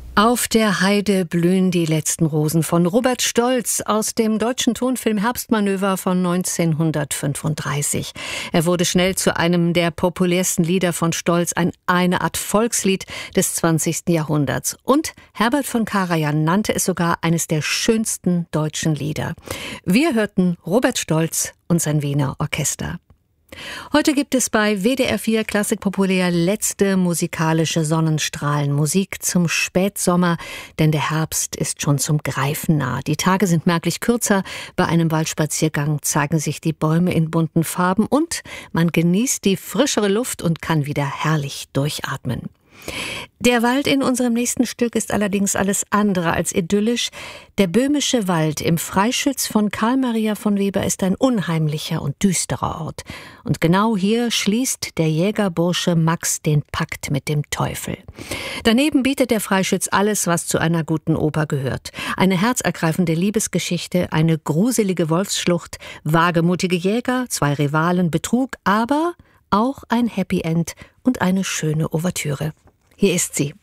Auf der Heide blühen die letzten Rosen von Robert Stolz aus dem deutschen Tonfilm Herbstmanöver von 1935. Er wurde schnell zu einem der populärsten Lieder von Stolz, eine Art Volkslied des 20. Jahrhunderts. Und Herbert von Karajan nannte es sogar eines der schönsten deutschen Lieder. Wir hörten Robert Stolz und sein Wiener Orchester. Heute gibt es bei WDR 4 Klassik Populär letzte musikalische Sonnenstrahlen. Musik zum Spätsommer, denn der Herbst ist schon zum Greifen nah. Die Tage sind merklich kürzer. Bei einem Waldspaziergang zeigen sich die Bäume in bunten Farben und man genießt die frischere Luft und kann wieder herrlich durchatmen. Der Wald in unserem nächsten Stück ist allerdings alles andere als idyllisch. Der böhmische Wald im Freischütz von Karl Maria von Weber ist ein unheimlicher und düsterer Ort. Und genau hier schließt der Jägerbursche Max den Pakt mit dem Teufel. Daneben bietet der Freischütz alles, was zu einer guten Oper gehört. Eine herzergreifende Liebesgeschichte, eine gruselige Wolfsschlucht, wagemutige Jäger, 2 Rivalen, Betrug, aber auch ein Happy End und eine schöne Ouvertüre. Hier ist sie.